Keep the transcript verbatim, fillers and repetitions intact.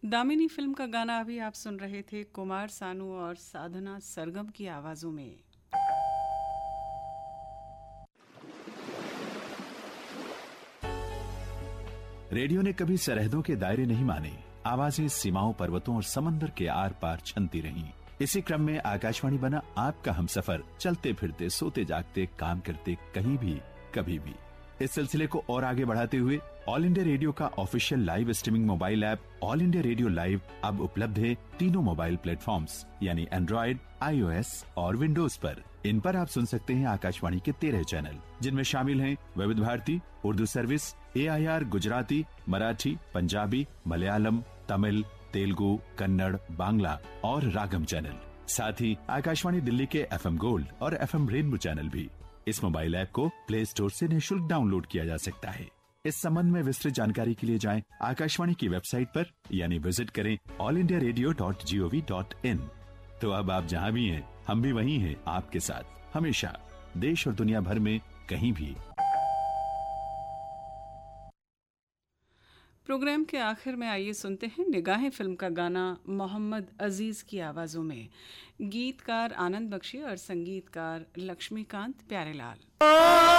Damini film का गाना अभी आप सुन रहे थे कुमार सानू और साधना सरगम की आवाजों में। रेडियो ने कभी सरहदों के दायरे नहीं माने। आवाजें सीमाओं, पर्वतों और समंदर के आर पार छनती रहीं। इसी क्रम में आकाशवाणी बना आपका हमसफर, चलते फिरते, सोते जागते, काम करते, कहीं भी कभी भी। इस सिलसिले को और आगे बढ़ाते हुए ऑल इंडिया रेडियो का official live streaming mobile app all India radio live अब उपलब्ध है तीनों मोबाइल प्लेटफॉर्म्स यानी एंड्रॉइड, आईओएस और विंडोज पर। इन पर आप सुन सकते हैं आकाशवाणी के तेरह चैनल, जिनमें शामिल हैं विविध भारती, उर्दू सर्विस, एआईआर गुजराती, मराठी, पंजाबी, मलयालम, तमिल, तेलुगु, कन्नड़, बांग्ला और रागम चैनल। साथ ही आकाशवाणी दिल्ली के एफएम गोल्ड और एफएम रेनबो चैनल भी। इस मोबाइल ऐप को प्ले स्टोर से निःशुल्क डाउनलोड किया जा सकता है। इस संबंध में विस्तृत जानकारी के लिए जाएं आकाशवाणी की वेबसाइट पर यानी विजिट करें all India radio dot G O V dot in. तो अब आप जहां भी हैं, हम भी वहीं हैं आपके साथ, हमेशा, देश और दुनिया भर में कहीं भी। प्रोग्राम के आखिर में आइए सुनते हैं निगाहें फिल्म का गाना मोहम्मद अजीज की आवाजों में। गीतकार आनंद बख्शी और संगीतकार लक्ष्मीकांत प्यारेलाल।